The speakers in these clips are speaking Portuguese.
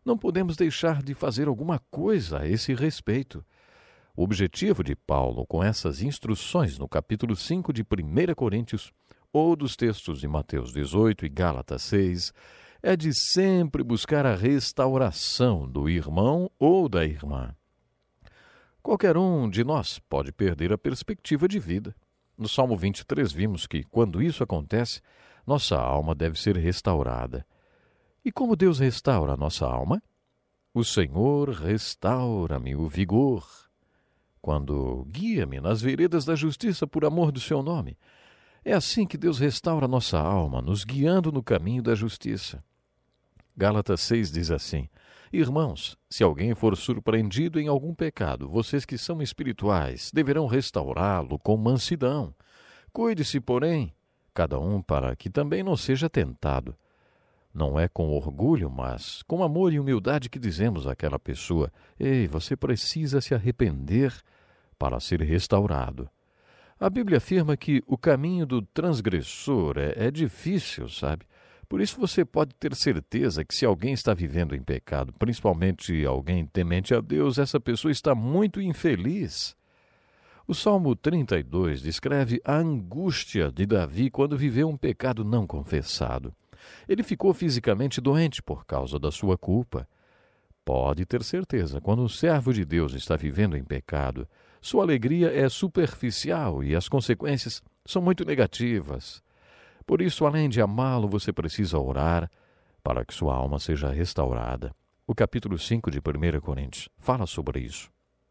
não podemos deixar de fazer alguma coisa a esse respeito. O objetivo de Paulo com essas instruções no capítulo 5 de 1 Coríntios, ou dos textos de Mateus 18 e Gálatas 6, é de sempre buscar a restauração do irmão ou da irmã. Qualquer um de nós pode perder a perspectiva de vida. No Salmo 23 vimos que, quando isso acontece, nossa alma deve ser restaurada. E como Deus restaura a nossa alma? O Senhor restaura-me o vigor. Quando guia-me nas veredas da justiça por amor do seu nome. É assim que Deus restaura a nossa alma, nos guiando no caminho da justiça. Gálatas 6 diz assim: Irmãos, se alguém for surpreendido em algum pecado, vocês que são espirituais deverão restaurá-lo com mansidão. Cuide-se, porém, cada um para que também não seja tentado. Não é com orgulho, mas com amor e humildade que dizemos àquela pessoa: Ei, você precisa se arrepender para ser restaurado. A Bíblia afirma que o caminho do transgressor é difícil, sabe? Por isso você pode ter certeza que se alguém está vivendo em pecado, principalmente alguém temente a Deus, essa pessoa está muito infeliz. O Salmo 32 descreve a angústia de Davi quando viveu um pecado não confessado. Ele ficou fisicamente doente por causa da sua culpa. Pode ter certeza, quando um servo de Deus está vivendo em pecado, sua alegria é superficial e as consequências são muito negativas. Por isso, além de amá-lo, você precisa orar para que sua alma seja restaurada. O capítulo 5 de 1 Coríntios fala sobre isso.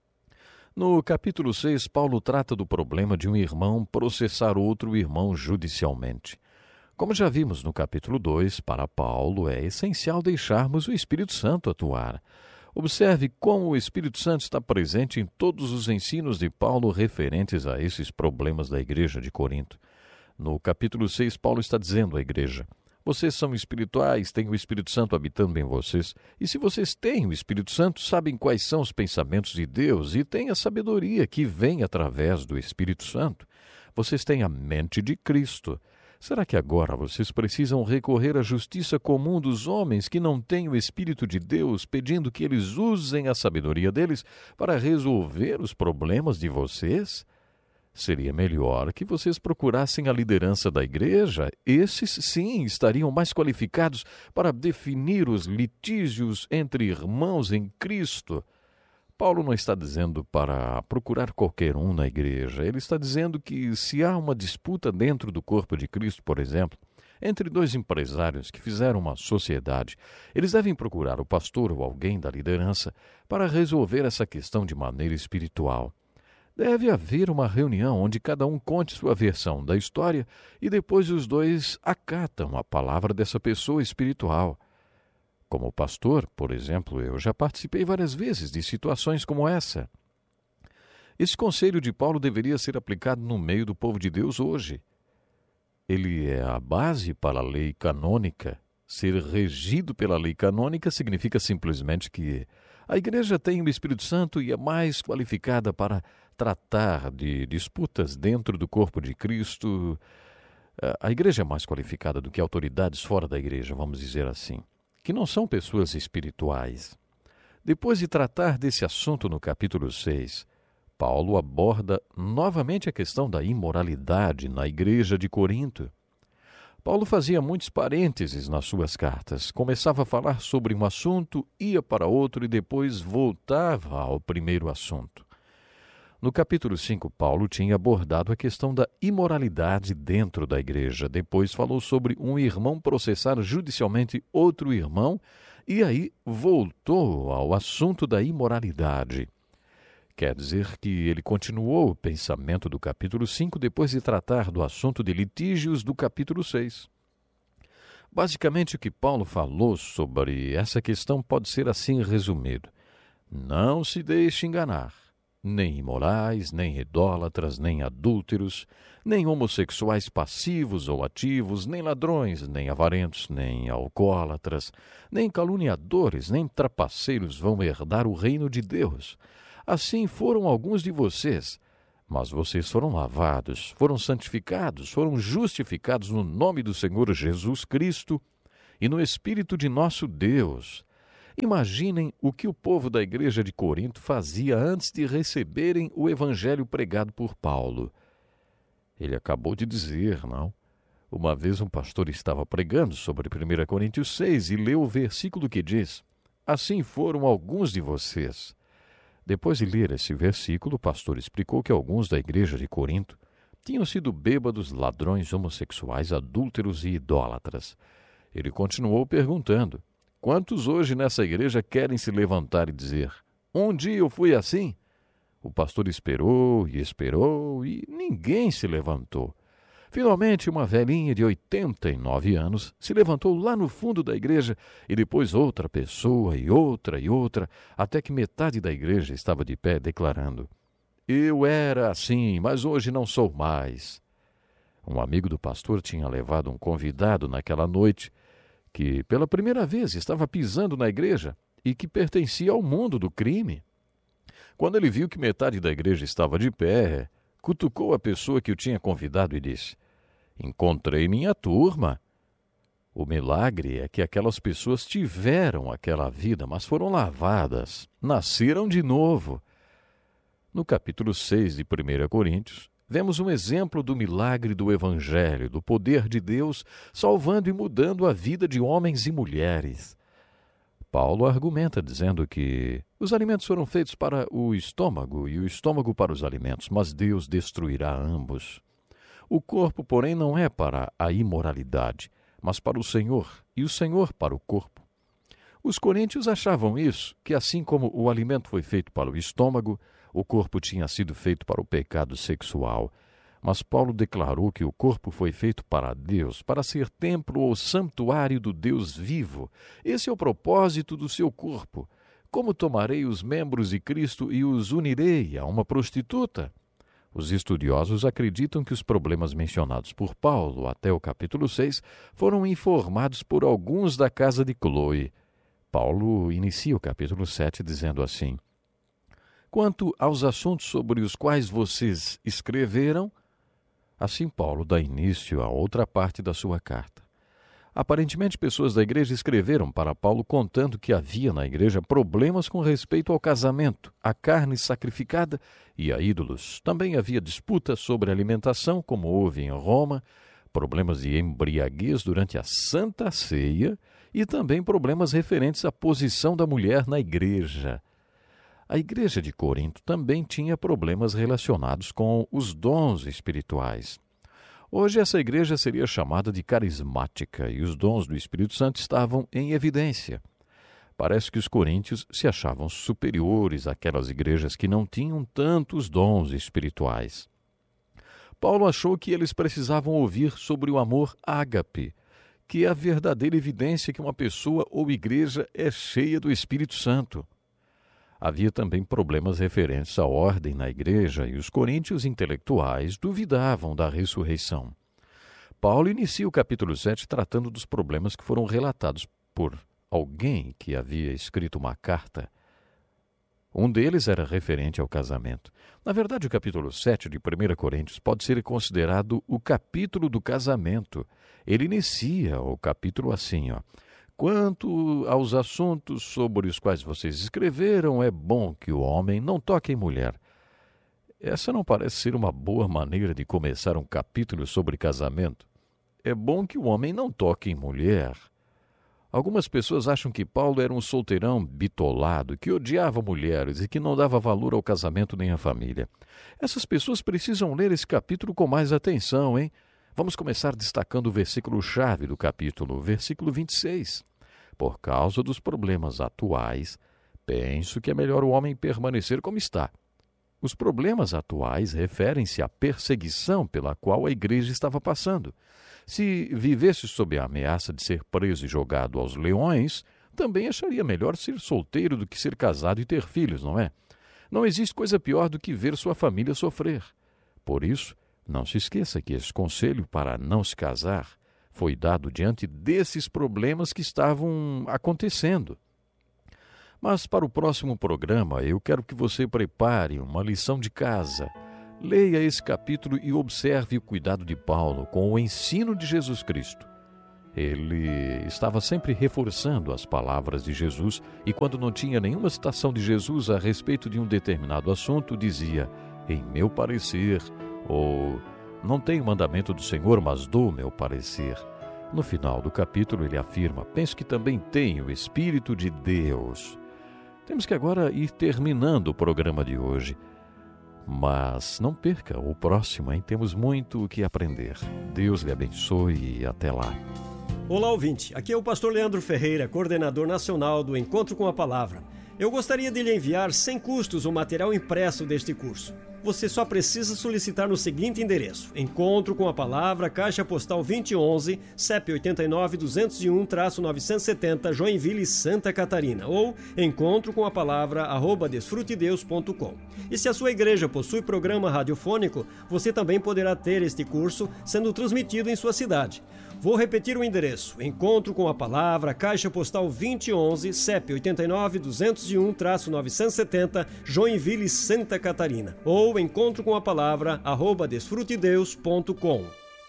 No capítulo 6, Paulo trata do problema de um irmão processar outro irmão judicialmente. Como já vimos no capítulo 2, para Paulo é essencial deixarmos o Espírito Santo atuar. Observe como o Espírito Santo está presente em todos os ensinos de Paulo referentes a esses problemas da igreja de Corinto. No capítulo 6, Paulo está dizendo à igreja: vocês são espirituais, têm o Espírito Santo habitando em vocês. E se vocês têm o Espírito Santo, sabem quais são os pensamentos de Deus e têm a sabedoria que vem através do Espírito Santo. Vocês têm a mente de Cristo. Será que agora vocês precisam recorrer à justiça comum dos homens que não têm o Espírito de Deus, pedindo que eles usem a sabedoria deles para resolver os problemas de vocês? Seria melhor que vocês procurassem a liderança da igreja. Esses, sim, estariam mais qualificados para definir os litígios entre irmãos em Cristo. Paulo não está dizendo para procurar qualquer um na igreja. Ele está dizendo que se há uma disputa dentro do corpo de Cristo, por exemplo, entre dois empresários que fizeram uma sociedade, eles devem procurar o pastor ou alguém da liderança para resolver essa questão de maneira espiritual. Deve haver uma reunião onde cada um conte sua versão da história e depois os dois acatam a palavra dessa pessoa espiritual. Como pastor, por exemplo, eu já participei várias vezes de situações como essa. Esse conselho de Paulo deveria ser aplicado no meio do povo de Deus hoje. Ele é a base para a lei canônica. Ser regido pela lei canônica significa simplesmente que a igreja tem o Espírito Santo e é mais qualificada para tratar de disputas dentro do corpo de Cristo. A igreja é mais qualificada do que autoridades fora da igreja, vamos dizer assim, que não são pessoas espirituais. Depois de tratar desse assunto no capítulo 6, Paulo aborda novamente a questão da imoralidade na igreja de Corinto. Paulo fazia muitos parênteses nas suas cartas. Começava a falar sobre um assunto, ia para outro e depois voltava ao primeiro assunto. No capítulo 5, Paulo tinha abordado a questão da imoralidade dentro da igreja. Depois falou sobre um irmão processar judicialmente outro irmão e aí voltou ao assunto da imoralidade. Quer dizer que ele continuou o pensamento do capítulo 5 depois de tratar do assunto de litígios do capítulo 6. Basicamente, o que Paulo falou sobre essa questão pode ser assim resumido: não se deixe enganar. Nem imorais, nem idólatras, nem adúlteros, nem homossexuais passivos ou ativos, nem ladrões, nem avarentos, nem alcoólatras, nem caluniadores, nem trapaceiros vão herdar o reino de Deus. Assim foram alguns de vocês, mas vocês foram lavados, foram santificados, foram justificados no nome do Senhor Jesus Cristo e no Espírito de nosso Deus. Imaginem o que o povo da igreja de Corinto fazia antes de receberem o evangelho pregado por Paulo. Ele acabou de dizer, não? Uma vez um pastor estava pregando sobre 1 Coríntios 6 e leu o versículo que diz: assim foram alguns de vocês. Depois de ler esse versículo, o pastor explicou que alguns da igreja de Corinto tinham sido bêbados, ladrões, homossexuais, adúlteros e idólatras. Ele continuou perguntando: quantos hoje nessa igreja querem se levantar e dizer: um dia eu fui assim? O pastor esperou e ninguém se levantou. Finalmente, uma velhinha de 89 anos se levantou lá no fundo da igreja e depois outra pessoa e outra, até que metade da igreja estava de pé declarando: eu era assim, mas hoje não sou mais. Um amigo do pastor tinha levado um convidado naquela noite que pela primeira vez estava pisando na igreja e que pertencia ao mundo do crime. Quando ele viu que metade da igreja estava de pé, cutucou a pessoa que o tinha convidado e disse: encontrei minha turma. O milagre é que aquelas pessoas tiveram aquela vida, mas foram lavadas, nasceram de novo. No capítulo 6 de 1 Coríntios, vemos um exemplo do milagre do Evangelho, do poder de Deus, salvando e mudando a vida de homens e mulheres. Paulo argumenta dizendo que os alimentos foram feitos para o estômago e o estômago para os alimentos, mas Deus destruirá ambos. O corpo, porém, não é para a imoralidade, mas para o Senhor, e o Senhor para o corpo. Os coríntios achavam isso, que assim como o alimento foi feito para o estômago, o corpo tinha sido feito para o pecado sexual. Mas Paulo declarou que o corpo foi feito para Deus, para ser templo ou santuário do Deus vivo. Esse é o propósito do seu corpo. Como tomarei os membros de Cristo e os unirei a uma prostituta? Os estudiosos acreditam que os problemas mencionados por Paulo até o capítulo 6 foram informados por alguns da casa de Cloe. Paulo inicia o capítulo 7 dizendo assim: quanto aos assuntos sobre os quais vocês escreveram, assim Paulo dá início a outra parte da sua carta. Aparentemente, pessoas da igreja escreveram para Paulo contando que havia na igreja problemas com respeito ao casamento, à carne sacrificada e a ídolos. Também havia disputas sobre alimentação, como houve em Roma, problemas de embriaguez durante a Santa Ceia e também problemas referentes à posição da mulher na igreja. A igreja de Corinto também tinha problemas relacionados com os dons espirituais. Hoje essa igreja seria chamada de carismática e os dons do Espírito Santo estavam em evidência. Parece que os coríntios se achavam superiores àquelas igrejas que não tinham tantos dons espirituais. Paulo achou que eles precisavam ouvir sobre o amor ágape, que é a verdadeira evidência que uma pessoa ou igreja é cheia do Espírito Santo. Havia também problemas referentes à ordem na igreja e os coríntios intelectuais duvidavam da ressurreição. Paulo inicia o capítulo 7 tratando dos problemas que foram relatados por alguém que havia escrito uma carta. Um deles era referente ao casamento. Na verdade, o capítulo 7 de 1 Coríntios pode ser considerado o capítulo do casamento. Ele inicia o capítulo assim, quanto aos assuntos sobre os quais vocês escreveram, é bom que o homem não toque em mulher. Essa não parece ser uma boa maneira de começar um capítulo sobre casamento. É bom que o homem não toque em mulher. Algumas pessoas acham que Paulo era um solteirão bitolado, que odiava mulheres e que não dava valor ao casamento nem à família. Essas pessoas precisam ler esse capítulo com mais atenção, hein? Vamos começar destacando o versículo-chave do capítulo, versículo 26. Por causa dos problemas atuais, penso que é melhor o homem permanecer como está. Os problemas atuais referem-se à perseguição pela qual a igreja estava passando. Se vivesse sob a ameaça de ser preso e jogado aos leões, também acharia melhor ser solteiro do que ser casado e ter filhos, não é? Não existe coisa pior do que ver sua família sofrer. Por isso, não se esqueça que esse conselho para não se casar foi dado diante desses problemas que estavam acontecendo. Mas para o próximo programa, eu quero que você prepare uma lição de casa. Leia esse capítulo e observe o cuidado de Paulo com o ensino de Jesus Cristo. Ele estava sempre reforçando as palavras de Jesus e, quando não tinha nenhuma citação de Jesus a respeito de um determinado assunto, dizia, em meu parecer, ou não tenho mandamento do Senhor, mas dou meu parecer. No final do capítulo ele afirma, penso que também tenho o Espírito de Deus. Temos que agora ir terminando o programa de hoje. Mas não perca o próximo, hein? Temos muito o que aprender. Deus lhe abençoe e até lá. Olá, ouvinte. Aqui é o pastor Leandro Ferreira, coordenador nacional do Encontro com a Palavra. Eu gostaria de lhe enviar sem custos o material impresso deste curso. Você só precisa solicitar no seguinte endereço: Encontro com a Palavra, Caixa Postal 2011, CEP 89-201-970, Joinville, Santa Catarina, ou encontrocomapalavra@desfrutedeus.com. E se a sua igreja possui programa radiofônico, você também poderá ter este curso sendo transmitido em sua cidade. Vou repetir o endereço: Encontro com a Palavra, Caixa Postal 2011, CEP 89-201-970, Joinville, Santa Catarina, ou encontrocomapalavra@desfrutedeus.com.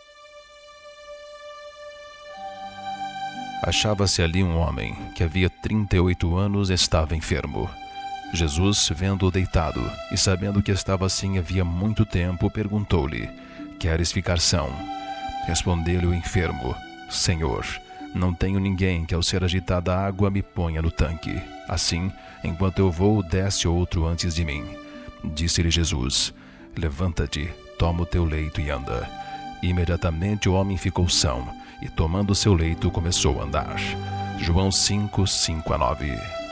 Achava-se ali um homem que havia 38 anos estava enfermo. Jesus, vendo-o deitado e sabendo que estava assim havia muito tempo, perguntou-lhe: Queres ficar são? Respondeu-lhe o enfermo: Senhor, não tenho ninguém que ao ser agitada a água me ponha no tanque. Assim, enquanto eu vou, desce outro antes de mim. Disse-lhe Jesus: Levanta-te, toma o teu leito e anda. Imediatamente o homem ficou são, e tomando seu leito começou a andar. João 5:5-9.